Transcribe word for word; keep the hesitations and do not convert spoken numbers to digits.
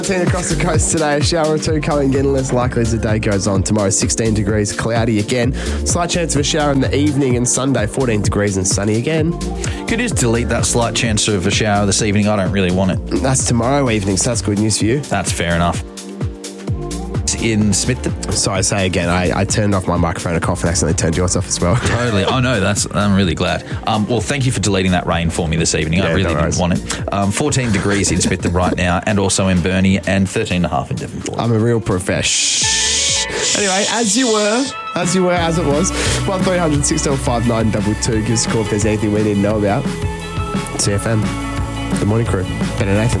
nineteen across the coast today. A shower or two coming, getting less likely as the day goes on. Tomorrow, sixteen degrees, cloudy again. Slight chance of a shower in the evening, and Sunday, fourteen degrees and sunny again. Could you just delete that slight chance of a shower this evening? I don't really want it. That's tomorrow evening, so that's good news for you. That's fair enough. In Smithton. Sorry, say again. I, I turned off my microphone and cough and accidentally turned yours off as well. Totally. Oh, no, that's. I'm really glad. Um, well, thank you for deleting that rain for me this evening. Yeah, I really no didn't worries. want it. Um, fourteen degrees in Smithton right now, and also in Burnie, and thirteen and a half in Devonport. I'm a real profesh. Anyway, as you were, as you were, as it was, one three hundred six seven five nine two two. Give us a call if there's anything we need to know about. C F M. The Morning Crew. Ben and Nathan.